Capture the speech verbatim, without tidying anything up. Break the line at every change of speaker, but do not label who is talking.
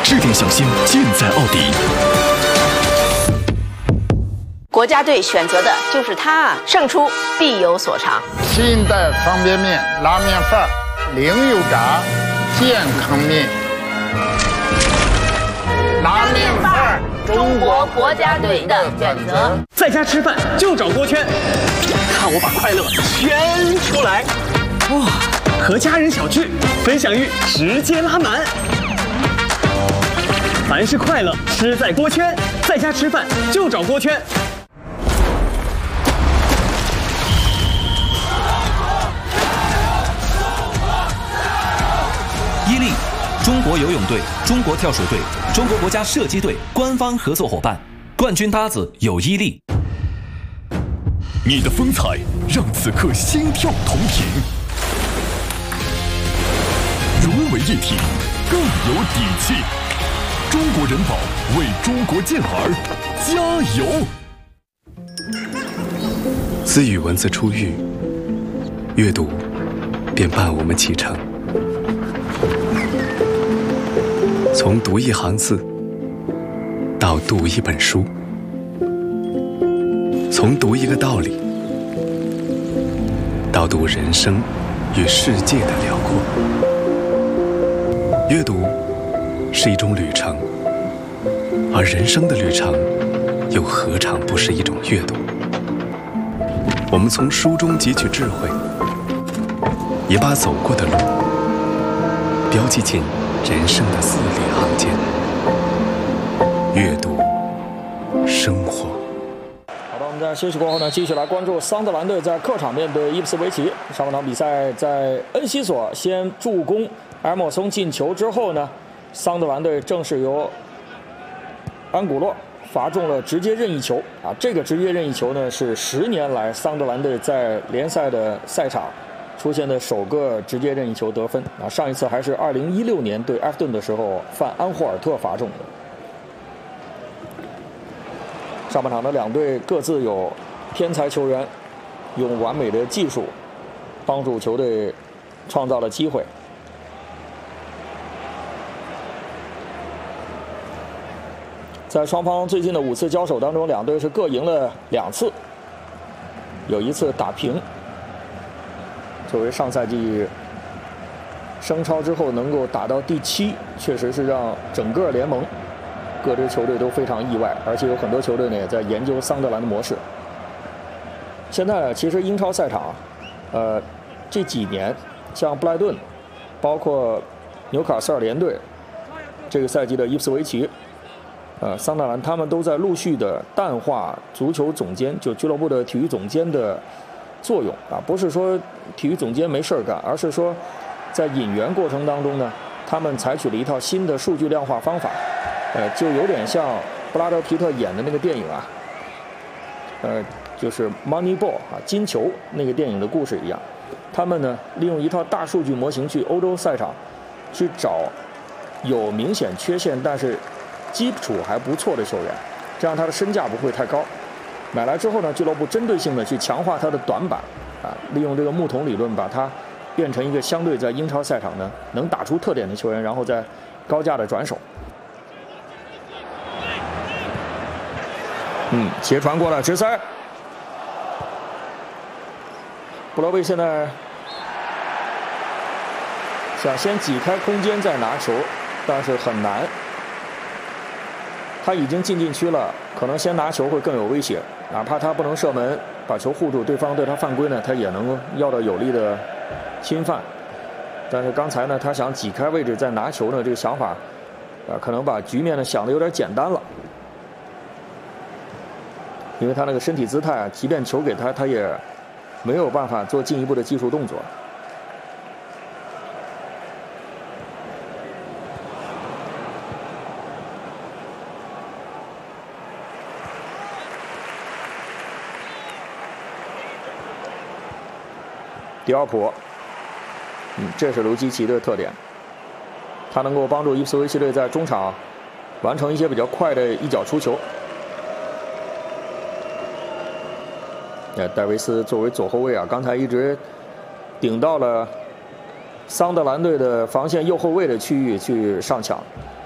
致电小星，尽在奥迪。
国家队选择的就是它啊，胜出必有所长。
新一代方便面，拉面范儿，零油炸，健康面。拉面范儿，
中国国家队的选择。
在家吃饭就找锅圈，看我把快乐圈出来。哇，和家人小聚，分享欲直接拉满。凡是快乐，吃在锅圈。在家吃饭就找锅圈。
伊利，中国游泳队、中国跳水队、中国国家射击队官方合作伙伴，冠军搭子有伊利。
你的风采让此刻心跳同频，融为一体，更有底气。中国人保为中国健儿加油！
自与文字初遇，阅读便伴我们启程。从读一行字到读一本书，从读一个道理到读人生与世界的辽阔。阅读是一种旅程，而人生的旅程又何尝不是一种阅读？我们从书中汲取智慧，也把走过的路标记进人生的字里行间。阅读生活。
好的，我们在休息过后呢，继续来关注桑德兰队在客场面对伊普斯维奇。上半场比赛在恩西索先助攻埃莫松进球之后呢，桑德兰队正是由安古洛罚中了直接任意球啊！这个直接任意球呢，是十年来桑德兰队在联赛的赛场出现的首个直接任意球得分啊！上一次还是二零一六年对埃弗顿的时候，范安霍尔特罚中的。上半场的两队各自有天才球员，用完美的技术帮助球队创造了机会。在双方最近的五次交手当中，两队是各赢了两次，有一次打平。作为上赛季升超之后能够打到第七，确实是让整个联盟各支球队都非常意外，而且有很多球队呢也在研究桑德兰的模式。现在其实英超赛场，呃，这几年像布莱顿，包括纽卡斯尔联队，这个赛季的伊普斯维奇。呃，桑德兰他们都在陆续的淡化足球总监，就俱乐部的体育总监的作用啊，不是说体育总监没事儿干，而是说在引援过程当中呢，他们采取了一套新的数据量化方法，呃，就有点像布拉德皮特演的那个电影啊，呃，就是《Moneyball》啊，金球那个电影的故事一样，他们呢利用一套大数据模型去欧洲赛场去找有明显缺陷但是基础还不错的球员，这样他的身价不会太高。买来之后呢，俱乐部针对性的去强化他的短板，啊，利用这个木桶理论把它变成一个相对在英超赛场呢能打出特点的球员，然后再高价的转手。嗯，斜传过来，直塞。布罗维现在想先挤开空间再拿球，但是很难。他已经进禁区了，可能先拿球会更有威胁。哪怕他不能射门，把球护住，对方对他犯规呢，他也能要到有力的侵犯。但是刚才呢，他想挤开位置再拿球呢，这个想法，啊，可能把局面呢想的有点简单了。因为他那个身体姿态啊，即便球给他，他也没有办法做进一步的技术动作。迪奥普，嗯，这是卢基奇的特点，他能够帮助伊普斯维奇队在中场完成一些比较快的一脚出球。哎，戴维斯作为左后卫啊，刚才一直顶到了桑德兰队的防线右后卫的区域去上抢，